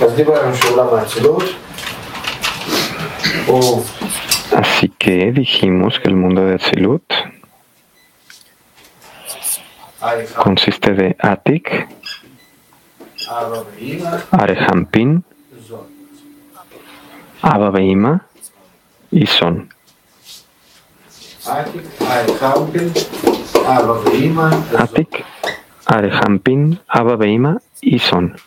Así que dijimos que el mundo de Atzilut consiste de Atik, Arehampin, Abba Veima y Son. Atik, Arehampin, Abba Veima y Son.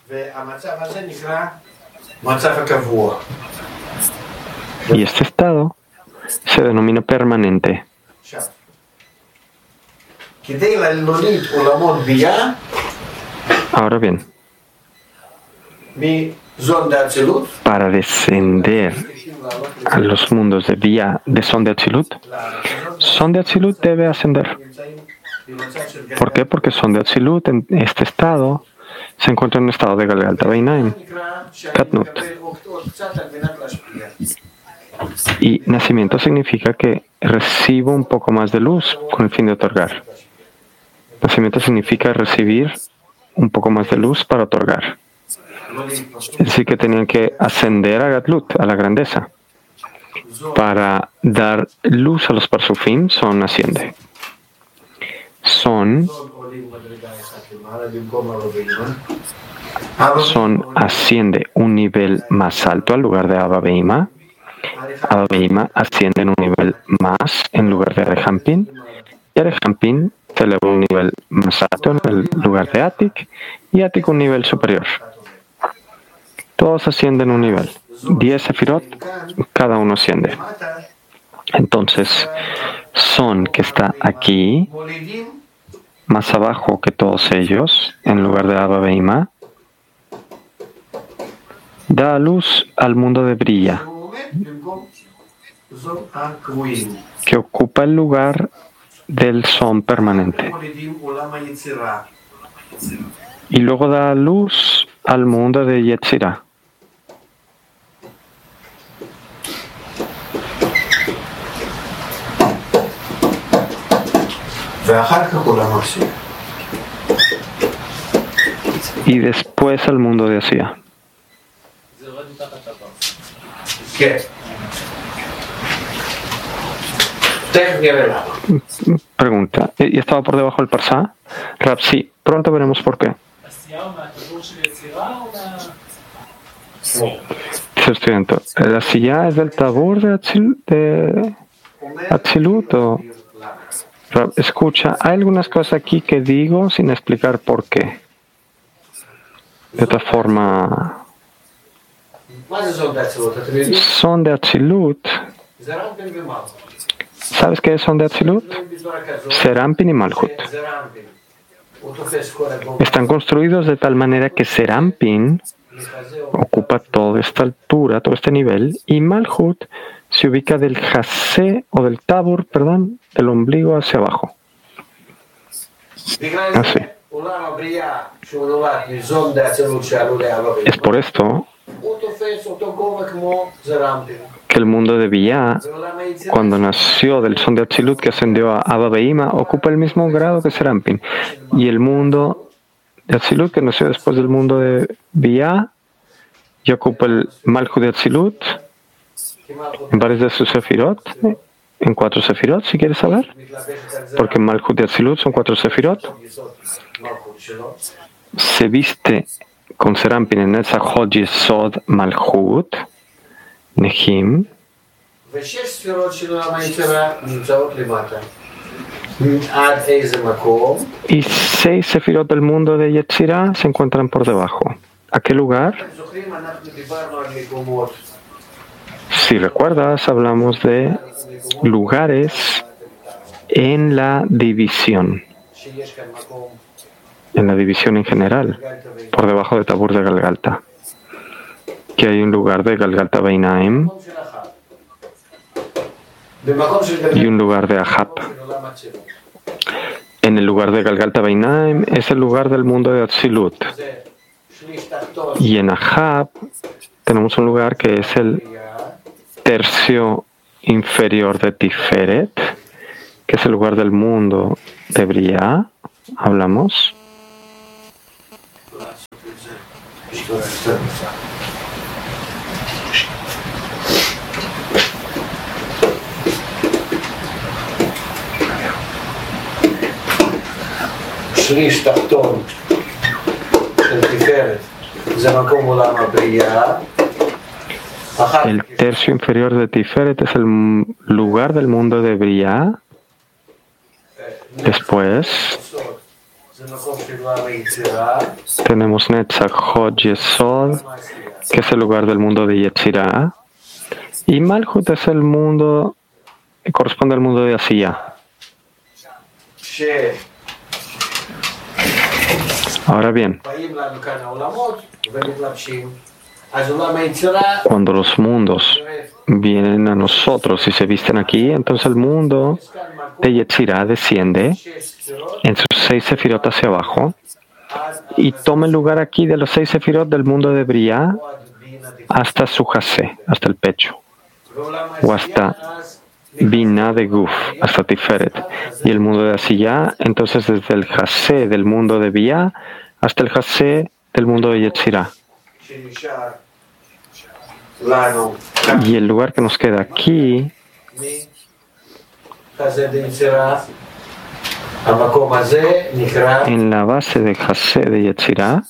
Y este estado se denomina permanente. Ahora bien, para descender a los mundos de Vía de Son de Atzilut debe ascender. ¿Por qué? Porque Son de Atzilut en este estado se encuentra en un estado de Galgalta Beinaim, Katnut. Y nacimiento significa que recibo un poco más de luz con el fin de otorgar. Nacimiento significa recibir un poco más de luz para otorgar. Es decir, que tenían que ascender a Gatlut, a la grandeza. Para dar luz a los Parsufim, Son asciende. Son asciende un nivel más alto al lugar de Abba Veima. Abba Veima asciende en un nivel más en lugar de Arehampin. Y Arehampin se eleva un nivel más alto en el lugar de Atik. Y Atik un nivel superior. Todos ascienden un nivel. 10 sefirot, cada uno asciende. Entonces, Son que está aquí, más abajo que todos ellos, en lugar de Abba Veima, da luz al mundo de Brilla, que ocupa el lugar del Son permanente. Y luego da luz al mundo de Yetzirah. Y después al mundo de Asia. Pregunta, ¿y estaba por debajo del Parsá? Rab, sí, pronto veremos por qué. Estudiante, ¿la silla es del tabur de Atzilut o...? Rab, escucha, hay algunas cosas aquí que digo sin explicar por qué. De otra forma, Son de Atzilut. ¿Sabes qué es Son de Atzilut? Serampin y Malhut. Están construidos de tal manera que Serampin ocupa toda esta altura, todo este nivel, y Malhut se ubica del Jasé o del Tabur, perdón, del ombligo hacia abajo. Así. Es por esto que el mundo de Biyá, cuando nació del Son de Atzilut que ascendió a Abba Veima, ocupa el mismo grado que Serampin. Y el mundo de Atzilut que nació después del mundo de Biyá, y ocupa el Malhut de Atzilut en varios de sus sefirot, en 4 sefirot, si quieres saber, porque Malhut de Atzilut son 4 sefirot. Se viste con Serampin en esa Hod Yesod Malhut, Nehim, y 6 sefirot del mundo de Yetzirah se encuentran por debajo. ¿A qué lugar? Si recuerdas, hablamos de lugares en la división. En la división en general, por debajo de Tabur de Galgalta. Que hay un lugar de Galgalta Beinaim y un lugar de Ahab. En el lugar de Galgalta Beinaim es el lugar del mundo de Atzilut. Y en Ahab tenemos un lugar que es el tercio inferior de Tiferet, que es el lugar del mundo de Briá. Hablamos. שליש תחתון של תפארת, זה מקום עולם הבריאה. El tercio inferior de Tiferet es el lugar del mundo de Briah. Después tenemos Netzach Hod Yesod, que es el lugar del mundo de Yetzirah. Y Malchut es el mundo que corresponde al mundo de Asiyah. Ahora bien, cuando los mundos vienen a nosotros y se visten aquí, entonces el mundo de Yetzirah desciende en sus 6 sefirot hacia abajo y toma el lugar aquí de los 6 sefirot del mundo de Briah hasta su Hasé, hasta el pecho, o hasta Binah de Guf, hasta Tiferet. Y el mundo de Asiyah, entonces desde el Hasé del mundo de Briah hasta el Hasé del mundo de Yetzirah. Y el lugar que nos queda aquí en la base de Hasé de Yetzirah,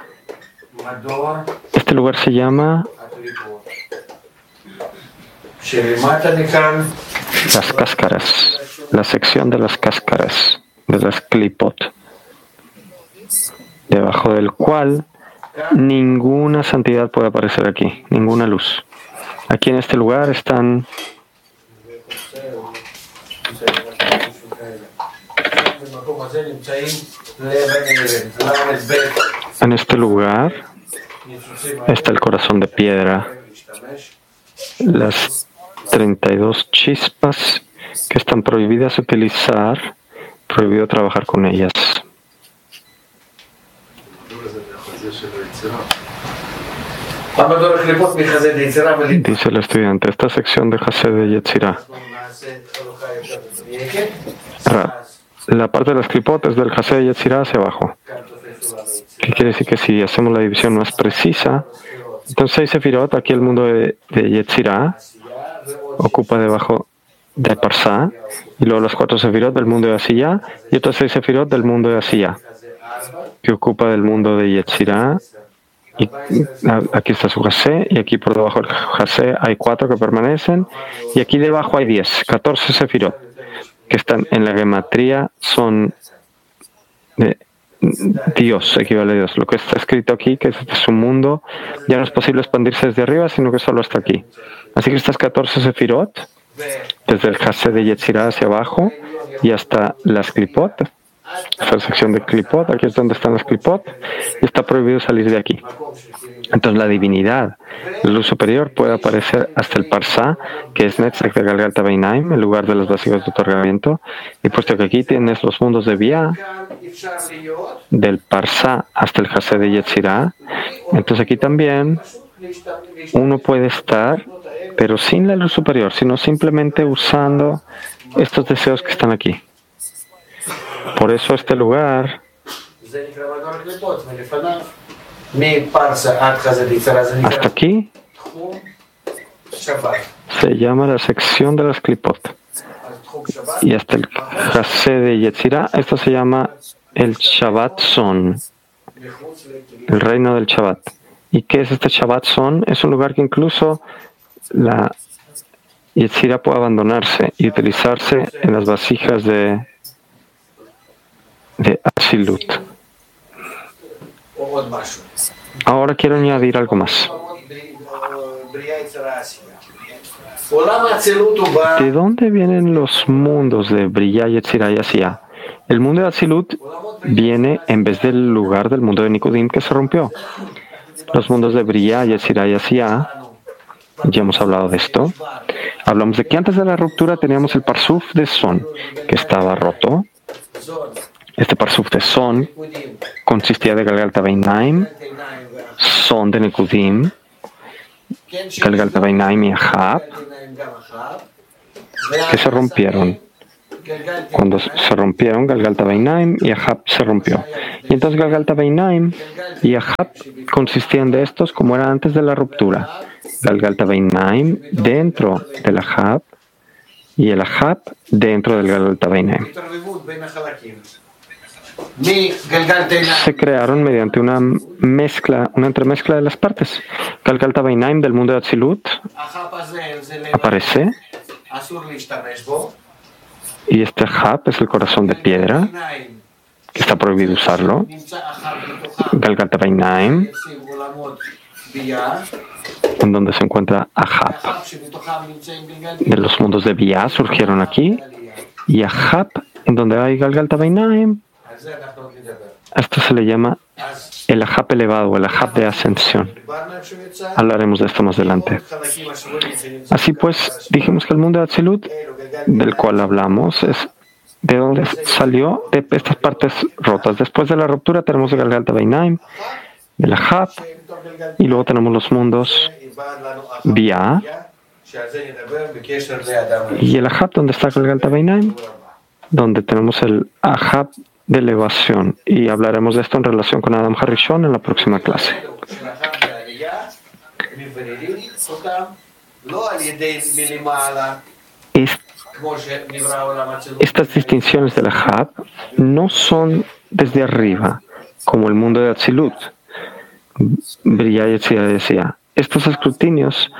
este lugar se llama las cáscaras, la sección de las cáscaras, de las klipot, debajo del cual ninguna santidad puede aparecer aquí, ninguna luz. Aquí en este lugar están en este lugar está el corazón de piedra, las 32 chispas que están prohibidas utilizar, prohibido trabajar con ellas. Dice el estudiante, esta sección de Hasé de Yetzirah. La parte de las klipot es del Hasé de Yetzirah hacia abajo. ¿Qué quiere decir? Que si hacemos la división más precisa, entonces 6 sefirot, aquí el mundo de Yetzirah ocupa debajo de Parsá, y luego los 4 sefirot del mundo de Asiyah, y otros 6 sefirot del mundo de Asiyah, que ocupa del mundo de Yetzirah. Y aquí está su Hasé, y aquí por debajo del Hasé hay 4 que permanecen, y aquí debajo hay 10, 14 sefirot, que están en la gematría, son de Dios, equivale a Dios. Lo que está escrito aquí, que es su mundo, ya no es posible expandirse desde arriba, sino que solo hasta aquí. Así que estas 14 sefirot, desde el Hasé de Yetzirah hacia abajo, y hasta las klipot, esta sección de klipot, aquí es donde están las klipot, y está prohibido salir de aquí. Entonces la divinidad, la luz superior, puede aparecer hasta el Parsá, que es Netzach de Galgalta Beinaim, el lugar de los vacíos de otorgamiento, y puesto que aquí tienes los mundos de Briah, del Parsá hasta el Hasé de Yetzirah, entonces aquí también uno puede estar, pero sin la luz superior, sino simplemente usando estos deseos que están aquí. Por eso este lugar hasta aquí se llama la sección de las klipot, y hasta el Hasé de Yetzirah, esto se llama el Shabbat Son, el reino del Shabbat. ¿Y qué es este Shabbat Son? Es un lugar que incluso la Yetzirah puede abandonarse y utilizarse en las vasijas de Asilut. Ahora quiero añadir algo más. ¿De dónde vienen los mundos de Briah, Yetzirah y Asiyah? El mundo de Asilut viene en vez del lugar del mundo de Nikudim que se rompió. Los mundos de Briah, Yetzirah y Asiyah, ya hemos hablado de esto. Hablamos de que antes de la ruptura teníamos el Parsuf de Son, que estaba roto. Este Parsuf de Son consistía de Galgalta Beinaim, Son de Nikudim, Galgalta Beinaim y Ahab, que se rompieron. Cuando se rompieron, Galgalta Beinaim y Ahab se rompió. Y entonces Galgalta Beinaim y Ahab consistían de estos como era antes de la ruptura. Galgalta Beinaim dentro del Ahab y el Ahab dentro del Galgalta Beinaim. Se crearon mediante una mezcla, una entremezcla de las partes. Galgalta Beinaim del mundo de Atzilut aparece, y este Ahab es el corazón de piedra, que está prohibido usarlo. Galgalta Beinaim, en donde se encuentra Ahab. De los mundos de Bia surgieron aquí, y Ahab, en donde hay Galgalta Beinaim, a esto se le llama el Ahab elevado, el Ahab de ascensión. Hablaremos de esto más adelante. Así pues, dijimos que el mundo de Atzilut, del cual hablamos, es de donde salió de estas partes rotas. Después de la ruptura tenemos el Galgalta Beinaim, el Ahab, y luego tenemos los mundos Bia, y el Ahab donde está el Galgalta Beinaim, donde tenemos el Ahab de elevación, y hablaremos de esto en relación con Adam Harishon en la próxima clase. Estas distinciones del Ahab no son desde arriba, como el mundo de Atzilut. Bria Yetzirah decía, estos escrutinios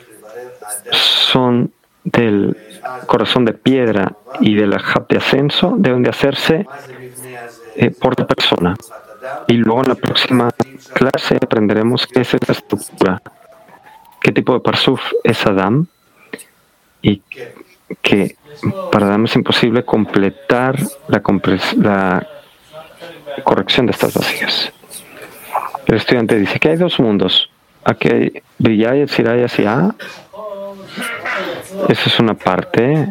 son del corazón de piedra y del Ahab de ascenso, deben de hacerse por la persona. Y luego en la próxima clase aprenderemos qué es esta estructura, qué tipo de parsuf es Adam, y que para Adam es imposible completar la corrección de estas vasijas. El estudiante dice que hay dos mundos. Aquí hay Bria, Yetzirah y Asiá. Esa es una parte.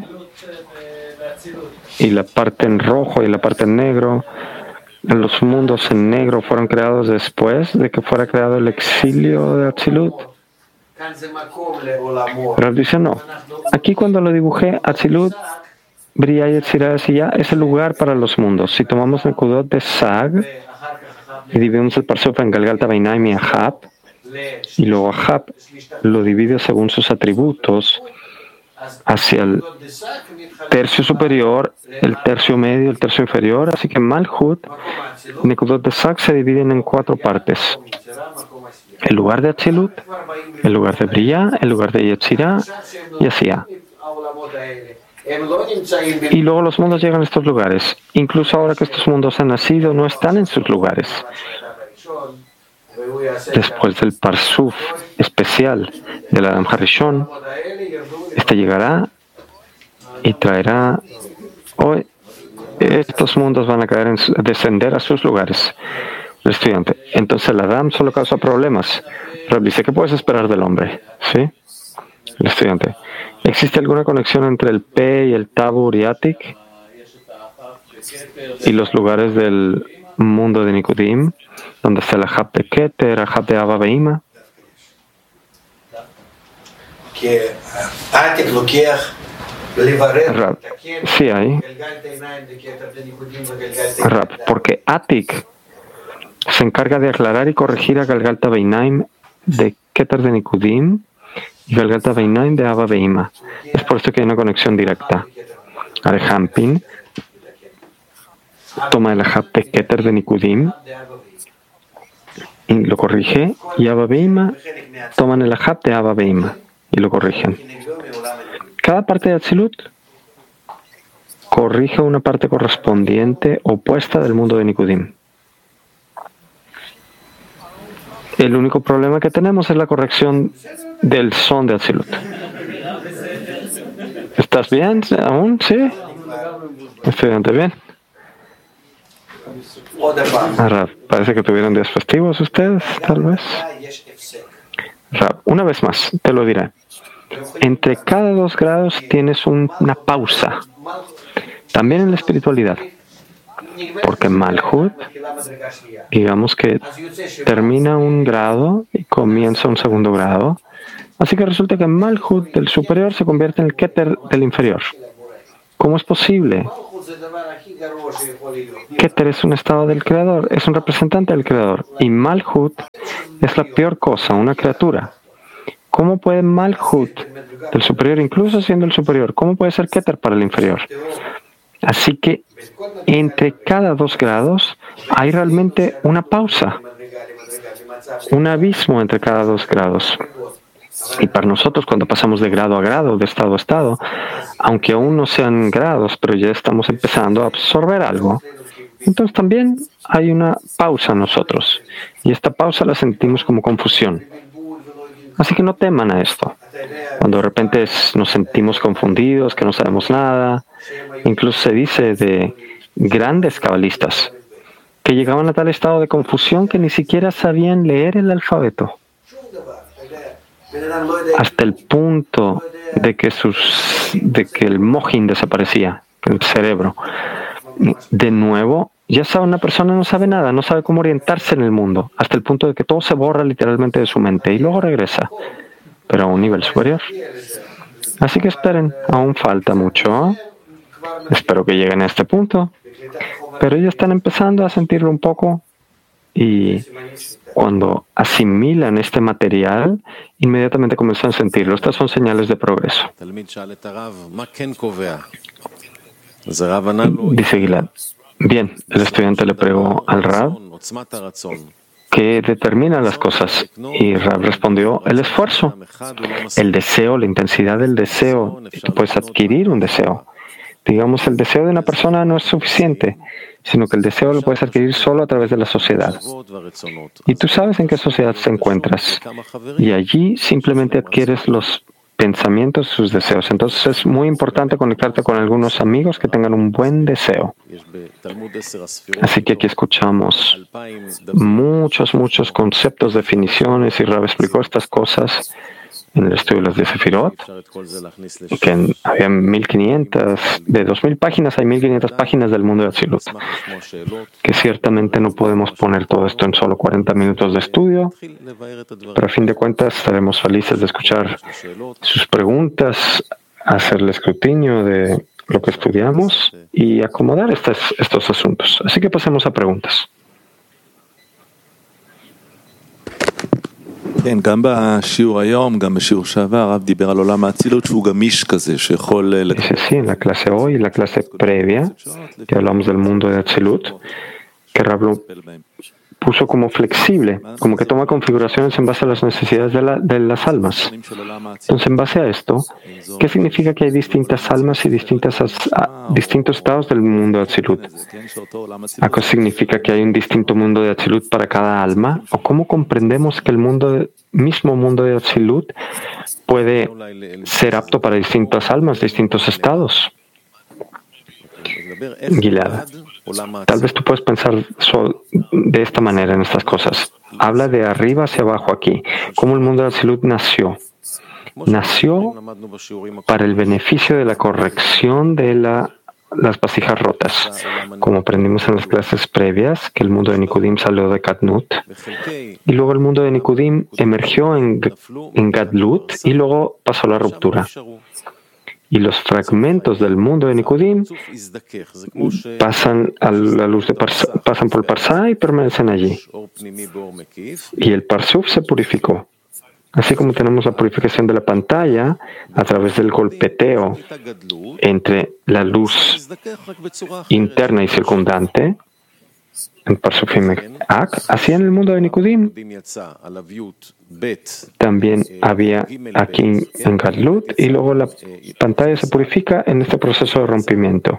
Y la parte en rojo y la parte en negro. Los mundos en negro fueron creados después de que fuera creado el exilio de Atzilut. Pero él dice no. Aquí cuando lo dibujé, Atzilut, Bria, Yetzirah y Asiá es el lugar para los mundos. Si tomamos el Nekudot de Sag y dividimos el parsuf en Galgalta Beinaim y Ahab, y luego Ahab lo divide según sus atributos hacia el tercio superior, el tercio medio, el tercio inferior. Así que Malhut, Nekudot de Sag se dividen en 4 partes: el lugar de Atzilut, el lugar de Bria, el lugar de Yetzirah y Asiá. Y luego los mundos llegan a estos lugares. Incluso ahora que estos mundos han nacido, no están en sus lugares. Después del parsuf especial del Adam Harishon, este llegará y traerá, hoy estos mundos van a descender a sus lugares. El estudiante, entonces el Adam solo causa problemas. Pero dice, ¿qué puedes esperar del hombre? ¿Sí? El estudiante, ¿existe alguna conexión entre el P y el Tabur y Atik y los lugares del mundo de Nikudim, donde está el Ahab de Keter, Ahab de Abba Beima? Rab, sí hay. Rab, porque Atik se encarga de aclarar y corregir a Galgalta Beinaim de Keter de Nikudim y Galgalta Beinaim de Abba Beima. Es por esto que hay una conexión directa. Arehampin toma el Ahab de Keter de Nikudim y lo corrige, y Abba Beima toman el Ahab de Abba Beima y lo corrigen. Cada parte de Atzilut corrige una parte correspondiente opuesta del mundo de Nikudim. El único problema que tenemos es la corrección del son de Atzilut. ¿Estás bien aún? ¿Sí? ¿Estudiante bien? Rab, parece que tuvieron días festivos ustedes, tal vez. Rab, una vez más, te lo diré. Entre cada 2 grados tienes una pausa. También en la espiritualidad. Porque Malhut, digamos que termina un grado y comienza un segundo grado. Así que resulta que Malhut del superior se convierte en el Keter del inferior. ¿Cómo es posible? Keter es un estado del Creador, es un representante del Creador. Y Malhut es la peor cosa, una criatura. ¿Cómo puede Malhut, el superior, incluso siendo el superior, cómo puede ser Keter para el inferior? Así que entre cada 2 grados hay realmente una pausa, un abismo entre cada 2 grados. Y para nosotros, cuando pasamos de grado a grado, de estado a estado, aunque aún no sean grados, pero ya estamos empezando a absorber algo, entonces también hay una pausa en nosotros. Y esta pausa la sentimos como confusión. Así que no teman a esto. Cuando de repente nos sentimos confundidos, que no sabemos nada, incluso se dice de grandes cabalistas que llegaban a tal estado de confusión que ni siquiera sabían leer el alfabeto, hasta el punto de que el mojín desaparecía, el cerebro. De nuevo, ya sabe, una persona no sabe nada, no sabe cómo orientarse en el mundo, hasta el punto de que todo se borra literalmente de su mente y luego regresa, pero a un nivel superior. Así que esperen, aún falta mucho. Espero que lleguen a este punto, pero ellos están empezando a sentirlo un poco, y cuando asimilan este material, inmediatamente comienzan a sentirlo. Estas son señales de progreso. Dice Gilad. Bien, el estudiante le preguntó al Rab qué determina las cosas, y Rab respondió: el esfuerzo, el deseo, la intensidad del deseo. Tú puedes adquirir un deseo. Digamos, el deseo de una persona no es suficiente, sino que el deseo lo puedes adquirir solo a través de la sociedad. Y tú sabes en qué sociedad te encuentras. Y allí simplemente adquieres los pensamientos, sus deseos. Entonces es muy importante conectarte con algunos amigos que tengan un buen deseo. Así que aquí escuchamos muchos conceptos, definiciones, y Rab explicó estas cosas en el estudio de los 10 Sefirot, que había 1500, de 2000 páginas hay 1500 páginas del mundo de Atzilut, que ciertamente no podemos poner todo esto en solo 40 minutos de estudio, pero a fin de cuentas estaremos felices de escuchar sus preguntas, hacer el escrutinio de lo que estudiamos y acomodar estos asuntos. Así que pasemos a preguntas. כן, גם בשיעור היום, גם בשיעור שעבר, הרב דיבר על עולם האצילות שהוא גמיש כזה, שיכול... Sí, en la clase hoy, la clase previa, que hablamos del mundo de Atzilut, que Rab lo puso como flexible, como que toma configuraciones en base a las necesidades de las almas. Entonces, en base a esto, ¿qué significa que hay distintas almas y distintos estados del mundo de Atzilut? ¿Acaso significa que hay un distinto mundo de Atzilut para cada alma? ¿O cómo comprendemos que el mismo mundo de Atzilut puede ser apto para distintas almas, distintos estados? Gilad, tal vez tú puedes pensar de esta manera en estas cosas. Habla de arriba hacia abajo aquí, cómo el mundo de Atzilut nació. Nació para el beneficio de la corrección de las vasijas rotas. Como aprendimos en las clases previas, que el mundo de Nikudim salió de Katnut, y luego el mundo de Nikudim emergió en Gadlut, y luego pasó la ruptura. Y los fragmentos del mundo de Nikudim pasan a la luz pasan por el Parsá y permanecen allí. Y el Parsuf se purificó. Así como tenemos la purificación de la pantalla a través del golpeteo entre la luz interna y circundante, en Parsufim Ak, así en el mundo de Nikudim también había aquí en Gadlut, y luego la pantalla se purifica en este proceso de rompimiento.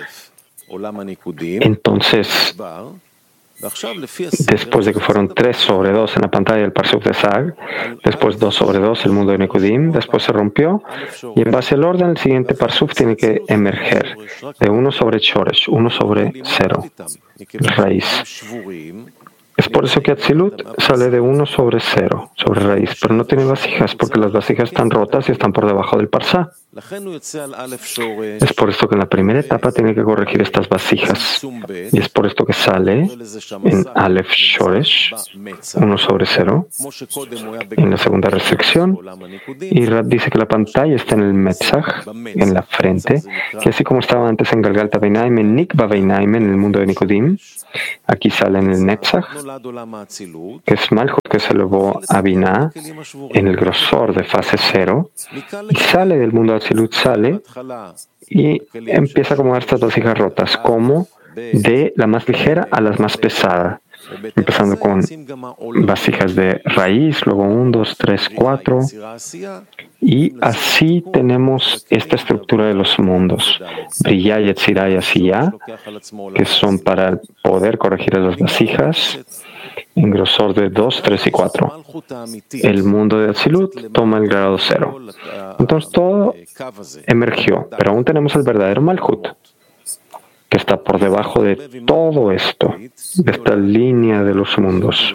Entonces, después de que fueron 3/2 en la pantalla del Parsuf de Sag, después 2/2 el mundo de Nikudim, después se rompió, y en base al orden el siguiente Parsuf tiene que emerger de 1/Shoresh, 1/0, raíz. Es por eso que Atzilut sale de 1/0, sobre raíz, pero no tiene vasijas, porque las vasijas están rotas y están por debajo del Parsá. Es por esto que en la primera etapa tiene que corregir estas vasijas. Y es por esto que sale en Aleph Shoresh, 1 sobre 0, en la segunda restricción. Y Rab dice que la pantalla está en el Metzach, en la frente, que así como estaba antes en Galgalta Beinaim, en Nikba Beinaim, en el mundo de Nikudim, aquí sale en el Netzach, que es Malchut, que se elevó a Binah en el grosor de fase 0, y sale del mundo de Atzilut, sale y empieza a acomodar estas vasijas rotas, como de la más ligera a las más pesadas, empezando con vasijas de raíz, luego 1, 2, 3, 4, y así tenemos esta estructura de los mundos, Briyá, Yetzirá y Asiyá, que son para poder corregir a las vasijas en grosor de 2, 3 y 4. El mundo de Atzilut toma el grado 0. Entonces todo emergió, pero aún tenemos el verdadero Malchut, que está por debajo de todo esto, de esta línea de los mundos.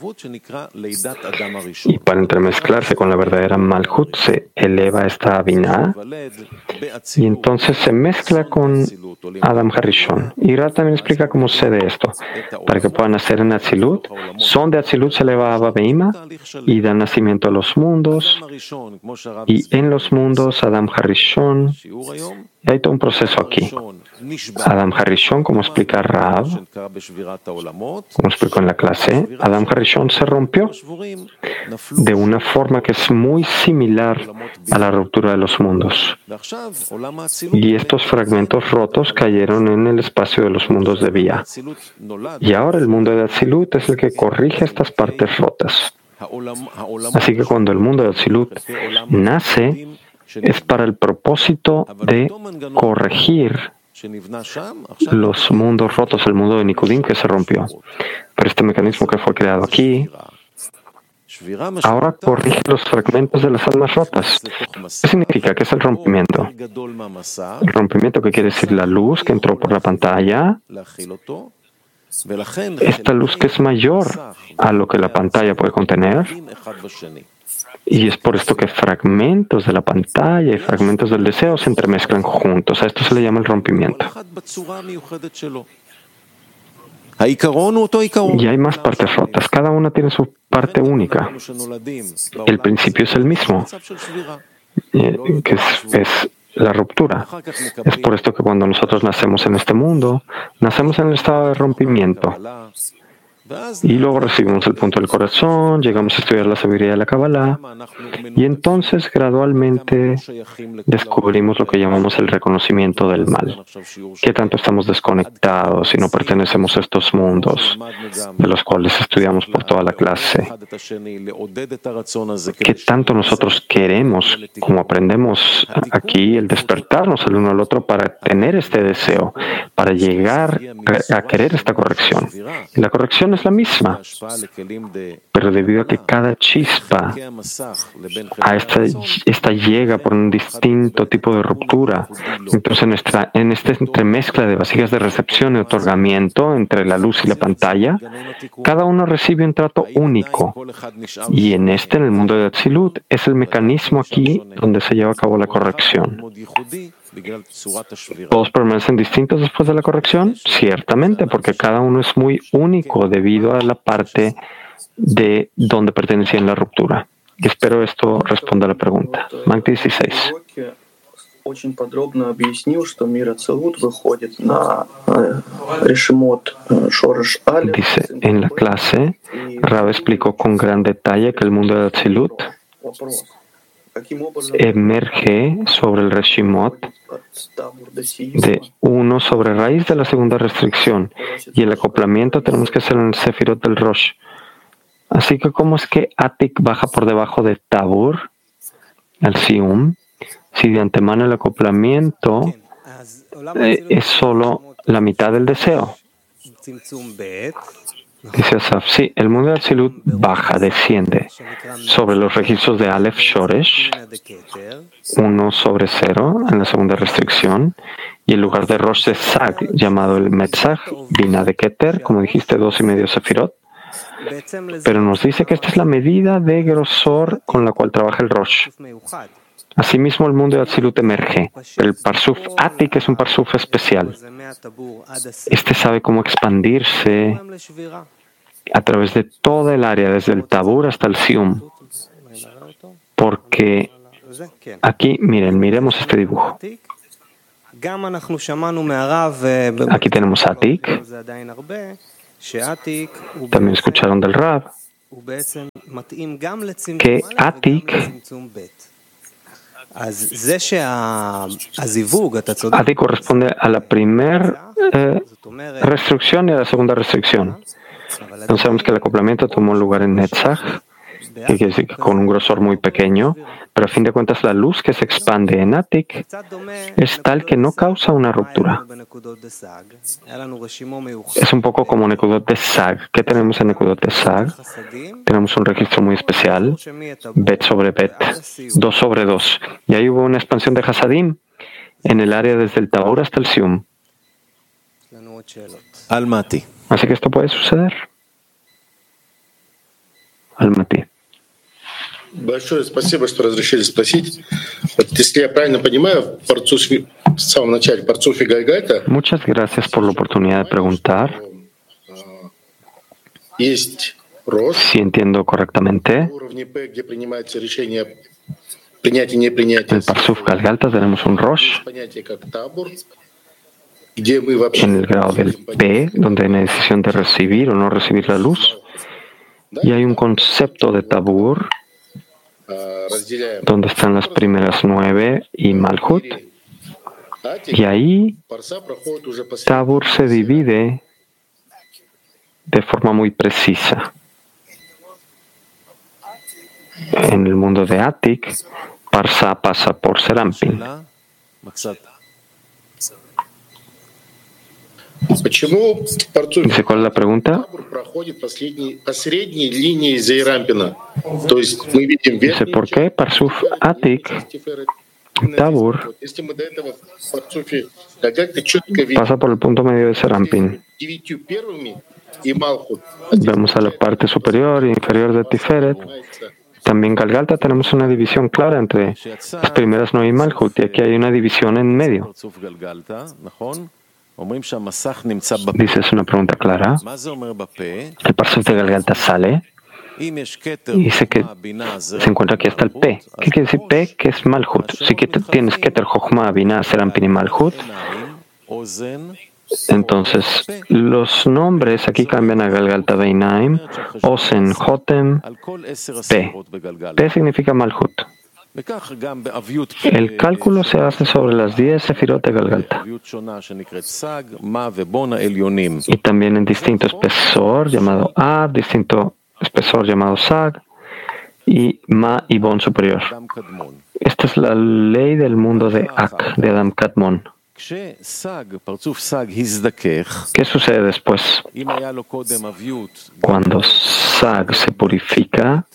Y para entremezclarse con la verdadera Malchut, se eleva esta Binah, y entonces se mezcla con Adam Harishon. Y Ra también explica cómo sucede esto. Para que puedan nacer en Atzilut, son de Atzilut se eleva a Abba Beima y da nacimiento a los mundos, y en los mundos Adam Harishon. Y hay todo un proceso aquí. Adam Harishon, como explica Rav, como explicó en la clase, Adam Harishon se rompió de una forma que es muy similar a la ruptura de los mundos. Y estos fragmentos rotos cayeron en el espacio de los mundos de Vía. Y ahora el mundo de Atzilut es el que corrige estas partes rotas. Así que cuando el mundo de Atzilut nace, es para el propósito de corregir los mundos rotos, el mundo de Nikudim que se rompió. Pero este mecanismo que fue creado aquí, ahora corrige los fragmentos de las almas rotas. ¿Qué significa? ¿Qué es el rompimiento? El rompimiento, que quiere decir la luz que entró por la pantalla, esta luz que es mayor a lo que la pantalla puede contener. Y es por esto que fragmentos de la pantalla y fragmentos del deseo se entremezclan juntos. A esto se le llama el rompimiento. Y hay más partes rotas. Cada una tiene su parte única. El principio es el mismo, que es la ruptura. Es por esto que cuando nosotros nacemos en este mundo, nacemos en el estado de rompimiento. Y luego recibimos el punto del corazón, llegamos a estudiar la sabiduría de la Kabbalah, y entonces gradualmente descubrimos lo que llamamos el reconocimiento del mal. ¿Qué tanto estamos desconectados y no pertenecemos a estos mundos de los cuales estudiamos por toda la clase? ¿Qué tanto nosotros queremos, como aprendemos aquí, el despertarnos el uno al otro para tener este deseo, para llegar a querer esta corrección? Y la corrección es la misma, pero debido a que cada chispa a esta llega por un distinto tipo de ruptura, entonces en esta entremezcla de vasijas de recepción y otorgamiento entre la luz y la pantalla, cada uno recibe un trato único, y en el mundo de Atzilut, es el mecanismo aquí donde se lleva a cabo la corrección. ¿Todos permanecen distintos después de la corrección? Ciertamente, porque cada uno es muy único debido a la parte de donde pertenecía en la ruptura. Y espero esto responda a la pregunta. Mag 16. Очень подробно объяснил, что мир Ацилут выходит на решимот Шореш Алеф. Dice, en la clase, Rab explicó con gran detalle que el mundo de Atzilut emerge sobre el Reshimot de 1 sobre raíz de la segunda restricción, y el acoplamiento tenemos que hacer en el Sefirot del Rosh. Así que, ¿cómo es que Atik baja por debajo de Tabur, el Sium, si de antemano el acoplamiento es solo la mitad del deseo? Dice Asaf, sí, el mundo de Atzilut baja, desciende sobre los registros de Aleph Shoresh, 1 sobre 0 en la segunda restricción, y el lugar de Rosh de Sag, llamado el Metzach, Binah de Keter, como dijiste, 2,5 Sefirot. Pero nos dice que esta es la medida de grosor con la cual trabaja el Rosh. Asimismo, el mundo de Atzilut emerge, pero el Parsuf Atik es un Parsuf especial. Este sabe cómo expandirse a través de toda el área, desde el Tabur hasta el Sium. Porque aquí, miremos este dibujo. Aquí tenemos Atik. También escucharon del Rab que Atik corresponde a la primera restricción y a la segunda restricción. Entonces sabemos que el acoplamiento tomó lugar en Netzach, que quiere decir que con un grosor muy pequeño, pero a fin de cuentas la luz que se expande en Atik es tal que no causa una ruptura. Es un poco como Nekudot de Sag. ¿Qué tenemos en Nekudot de Sag? Tenemos un registro muy especial, Bet sobre Bet, 2 sobre 2. Y ahí hubo una expansión de Hasadim en el área desde el Tabor hasta el Sium. Almaty. Así que esto puede suceder. Almaty. Большое спасибо, что разрешили спросить. Вот, если я правильно понимаю, в самом начале в Парцуфе Гальгальта. Muchas gracias por la oportunidad de preguntar. Есть Рош. Si entiendo correctamente, Уровне П, где принимается решение принятия и непринятия. en el Parsuf Galgalta tenemos un Rosh Понятие как табур, где мы вообще. en el grado del P, donde hay una decisión de recibir o no recibir la luz. Y hay un concepto de Tabur, donde están las primeras 9 y Malhut. Y ahí Tabur se divide de forma muy precisa. En el mundo de Atik, Parsa pasa por Serampin. Почему в Парцуфе Dice, ¿cuál es la pregunta? табур проходит посредней линии Зейрампина? То есть мы видим Dice, ¿por qué Parsuf Atik, Tabur, если мы до этого в Парцуфе Гальгальта четко видим pasa por el punto medio de Serampin? 9 первыми и Малхут. Vemos a la parte superior e inferior de Tiferet. También en Galgalta tenemos una división clara entre las primeras 9 y Malhut, y aquí hay una división en medio. Dice, es una pregunta clara. El Parsuf de Galgalta sale y dice que se encuentra aquí hasta el P. ¿Qué quiere decir P? Que es Malhut. Si tienes Keter, Jochma, Binah, Serampin y Malhut, entonces los nombres aquí cambian a Galgalta Beinaim, Osen, Jotem, P. P significa Malhut. El cálculo se hace sobre las 10 sefirot de Galgalta. Y también en distinto espesor llamado A, distinto espesor llamado Sag, y Ma y Bon superior. Esta es la ley del mundo de Ak, de Adam Kadmon. ¿Qué sucede después? Cuando Sag se purifica,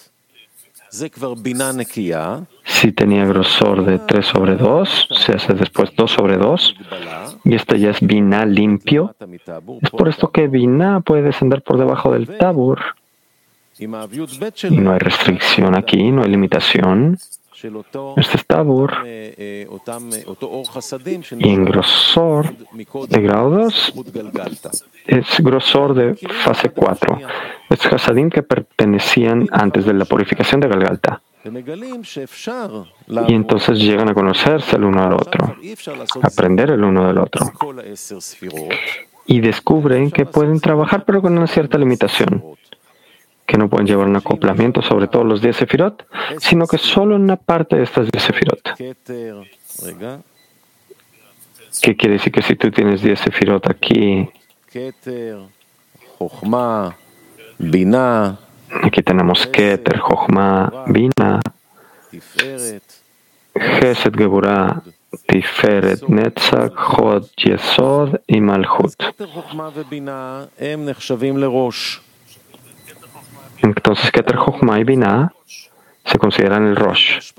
si tenía grosor de 3 sobre 2, se hace después 2 sobre 2, y esto ya es Binah limpio. Es por esto que Binah puede descender por debajo del Tabur. Y no hay restricción aquí, no hay limitación. Este es Tabur. Y en grosor de grado 2 es grosor de fase 4. Es Hasadim que pertenecían antes de la purificación de Galgalta. Y entonces llegan a conocerse el uno al otro, aprender el uno del otro. Y descubren que pueden trabajar pero con una cierta limitación, que no pueden llevar un acoplamiento sobre todos los 10 sefirot, sino que solo en una parte de estas 10 sefirot. ¿Qué quiere decir? Que si tú tienes 10 sefirot aquí, aquí tenemos Keter, Jochma, Binah, Chesed, Geburah, Tiferet, Netzach, Hod, Yesod y Malhut. Entonces, Keter, Jochma y Binah se consideran el Rosh.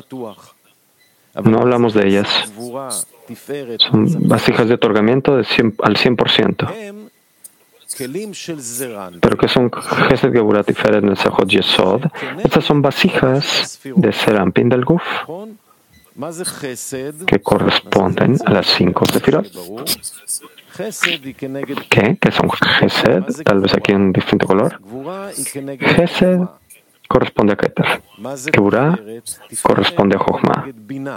No hablamos de ellas. Son vasijas de otorgamiento al 100%. Pero que son Chesed, Geburah, Tiferet, Netzach, Hod, Yesod. Estas son vasijas de Serampin del Guf. que corresponden a las 5 sefirot. ¿Qué? ¿Qué son Gesed? Tal vez aquí en distinto color. Gesed corresponde a Keter. Geburah corresponde a Jochma.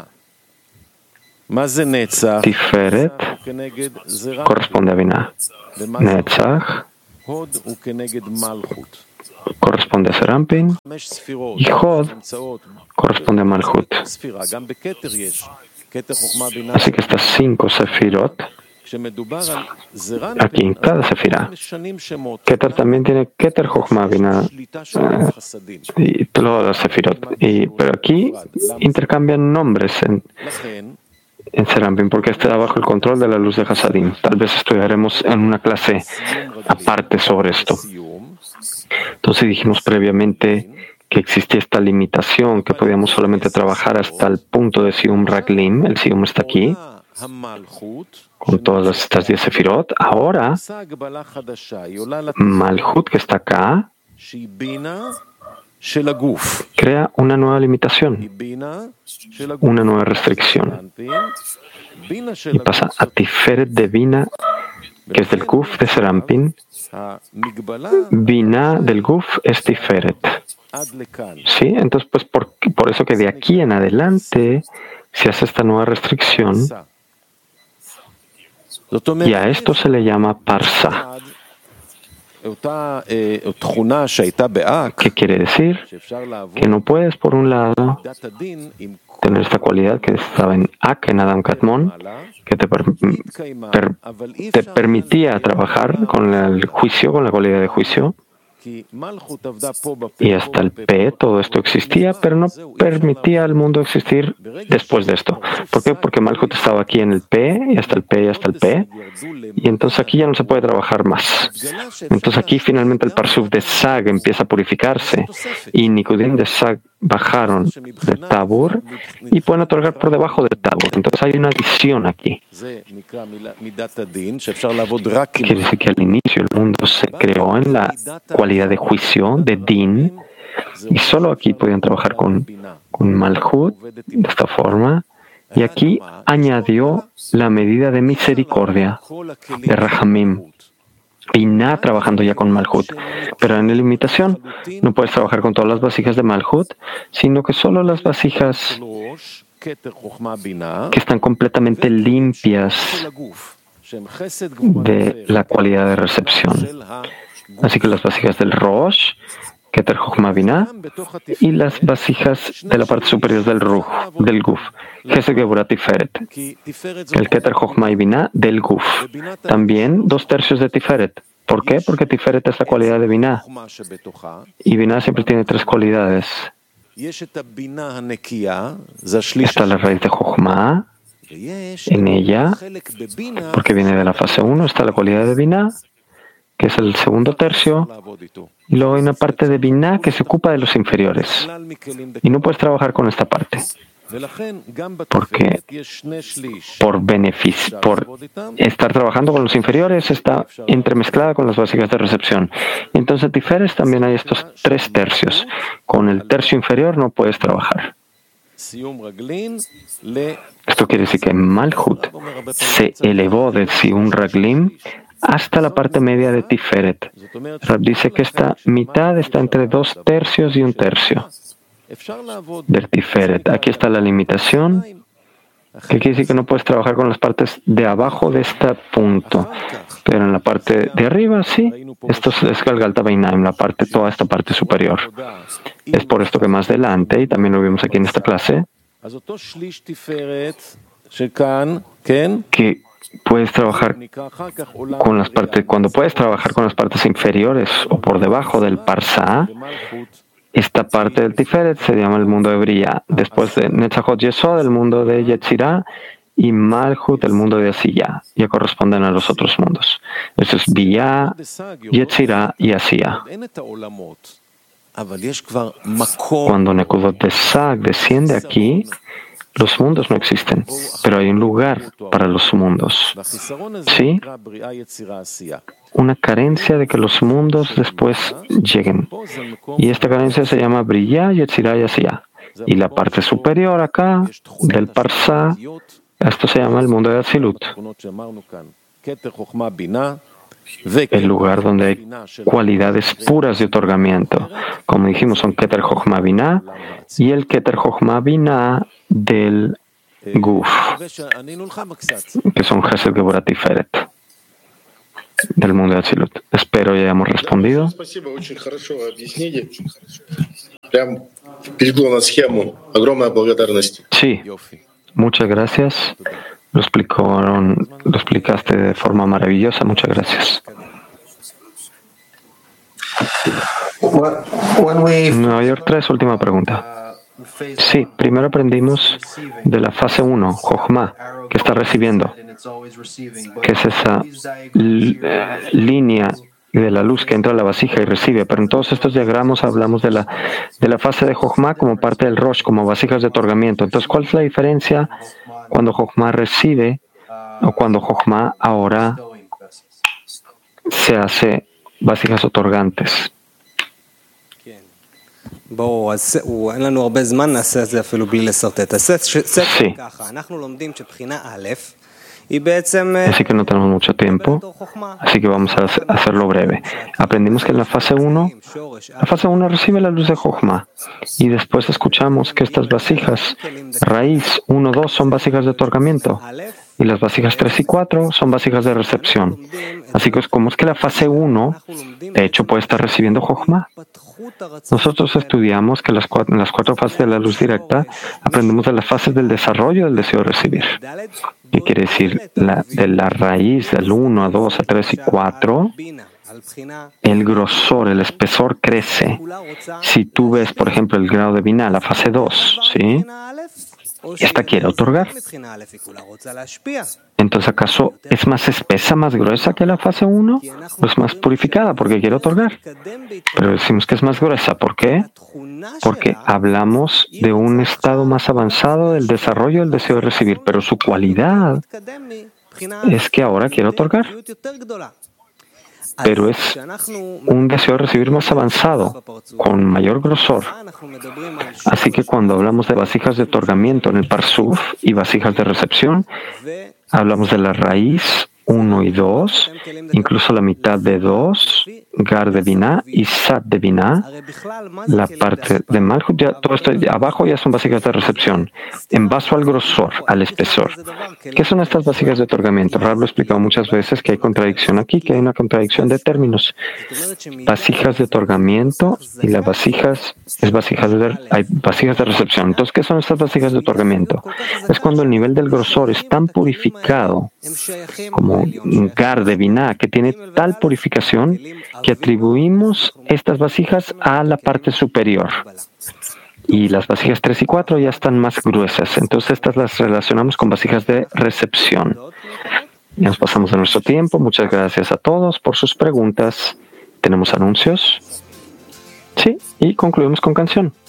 Tiferet corresponde a Binah. Netzach corresponde a Serampin. Y Hod corresponde a Malchut. Así que estas 5 sefirot, aquí en cada sefirá, Keter también tiene Keter, Jochma, Binah y todas las sefirot. Pero aquí intercambian nombres en Serampin porque está bajo el control de la luz de Hasadim. Tal vez estudiaremos en una clase aparte sobre esto. Entonces dijimos previamente que existía esta limitación, que podíamos solamente trabajar hasta el punto de Sium Raglim. El Sium está aquí, con todas estas 10 sefirot. Ahora, Malchut, que está acá, crea una nueva limitación, una nueva restricción. Y pasa a Tiferet de Binah, que es del Guf de Serampin. Binah del Guf es Tiferet. ¿Sí? Entonces, pues por eso que de aquí en adelante se hace esta nueva restricción. Y a esto se le llama Parsa. ¿Qué quiere decir? Que no puedes, por un lado, tener esta cualidad que estaba en Ak, en Adam Katmon, que te permitía trabajar con el juicio, con la cualidad de juicio. Y hasta el P, todo esto existía, pero no permitía al mundo existir después de esto. ¿Por qué? Porque Malchut estaba aquí en el P, y hasta el P, y hasta el P, y entonces aquí ya no se puede trabajar más. Entonces aquí finalmente el Parsuf de Sag empieza a purificarse, y Nikudim de Sag bajaron de Tabur y pueden otorgar por debajo de Tabur. Entonces hay una adición aquí. Quiere decir que al inicio el mundo se creó en la cualidad de juicio, de Din, y solo aquí podían trabajar con Malchut de esta forma, y aquí añadió la medida de misericordia de Rahamim. Binah trabajando ya con Malchut, pero en la limitación no puedes trabajar con todas las vasijas de Malchut, sino que solo las vasijas que están completamente limpias de la cualidad de recepción. Así que las vasijas del Rosh, Keter Jochma Binah, y las vasijas de la parte superior del Guf, Gesed Geburah Tiferet, el Keter Jochma y Binah del Guf. También 2/3 de Tiferet. ¿Por qué? Porque Tiferet es la cualidad de Binah. Y Binah siempre tiene 3 cualidades. Está la raíz de Jochma, en ella, porque viene de la fase 1, está la cualidad de Binah, que es el segundo tercio, y luego hay una parte de Binah que se ocupa de los inferiores. Y no puedes trabajar con esta parte, porque por beneficio, por estar trabajando con los inferiores, está entremezclada con las vasijas de recepción. Entonces, Tiferet también hay estos 3 tercios. Con el tercio inferior no puedes trabajar. Esto quiere decir que Malchut se elevó de Sium Raglim hasta la parte media de Tiferet. Rab dice que esta mitad está entre 2/3 y 1/3 del Tiferet. Aquí está la limitación, que quiere decir que no puedes trabajar con las partes de abajo de este punto, pero en la parte de arriba sí. Esto es Galgalta Beinaim, toda esta parte superior. Es por esto que más adelante, y también lo vimos aquí en esta clase, que puedes trabajar con las partes, cuando puedes trabajar con las partes inferiores o por debajo del Parsa, esta parte del Tiferet se llama el mundo de Briah. Después de Netzachot Yesod, el mundo de Yetzirah, y Malchut, el mundo de Asiyah. Ya corresponden a los otros mundos. Esto es Biyah, Yetzirah y Asiyah. Cuando Nekudot de Sag desciende aquí, los mundos no existen, pero hay un lugar para los mundos. ¿Sí? Una carencia de que los mundos después lleguen. Y esta carencia se llama Briah, Yetzirah y Asiyah. Y la parte superior acá del Parsá, esto se llama el mundo de Atzilut, el lugar donde hay cualidades puras de otorgamiento. Como dijimos, son Keter Chochma Binah y el Keter Chochma Binah del Guf, que son Chesed Geburah Tiferet, del mundo de Atzilut. Espero ya hayamos respondido. Спасибо, очень хорошо объяснили. Прям перешло на схему. Огромная благодарность. Sí, muchas gracias. Lo explicaste de forma maravillosa. Muchas gracias. Nueva York 3, última pregunta. Sí, primero aprendimos de la fase 1, Jochma, que está recibiendo, que es esa línea de la luz que entra a la vasija y recibe. Pero en todos estos diagramas hablamos de la fase de Jochma como parte del Rosh, como vasijas de otorgamiento. Entonces, ¿cuál es la diferencia cuando Jochma recibe o cuando Jochma ahora se hace vasijas otorgantes? אין לנו הרבה זמן, נעשה את זה אפילו בלי לסרטט. הספר ככה, אנחנו לומדים שבחינה א' היא בעצם... Así que no tenemos mucho tiempo, así que vamos a hacerlo breve. Aprendimos que en la fase 1 recibe la luz de Jochma y después escuchamos que estas vasijas, raíz 1, 2, son vasijas de otorgamiento y las vasijas 3 y 4 son vasijas de recepción. Así que como es que la fase 1, de hecho, puede estar recibiendo Jochma. Nosotros estudiamos que en las 4 fases de la luz directa aprendemos de las fases del desarrollo del deseo de recibir. ¿Qué quiere decir? De la raíz del 1 a 2 a 3 y 4, el grosor, el espesor crece. Si tú ves, por ejemplo, el grado de Binah, la fase 2, ¿sí? Esta quiere otorgar. Entonces, ¿acaso es más espesa, más gruesa que la fase 1? ¿O es más purificada porque quiere otorgar? Pero decimos que es más gruesa. ¿Por qué? Porque hablamos de un estado más avanzado del desarrollo del deseo de recibir, pero su cualidad es que ahora quiere otorgar. Pero es un deseo de recibir más avanzado, con mayor grosor. Así que cuando hablamos de vasijas de otorgamiento en el Parsuf y vasijas de recepción, hablamos de la raíz 1 y 2, incluso la mitad de 2, Gar de Binah y Sat de Binah, la parte de Malchut, todo esto abajo ya son vasijas de recepción, en vaso al grosor, al espesor. ¿Qué son estas vasijas de otorgamiento? Rab lo ha explicado muchas veces que hay contradicción aquí, que hay una contradicción de términos. Vasijas de otorgamiento y las vasijas, hay vasijas de recepción. Entonces, ¿qué son estas vasijas de otorgamiento? Es cuando el nivel del grosor es tan purificado como un Gar de Binah, que tiene tal purificación que atribuimos estas vasijas a la parte superior. Y las vasijas 3 y 4 ya están más gruesas. Entonces estas las relacionamos con vasijas de recepción. Ya nos pasamos de nuestro tiempo. Muchas gracias a todos por sus preguntas. ¿Tenemos anuncios? Sí, y concluimos con canción.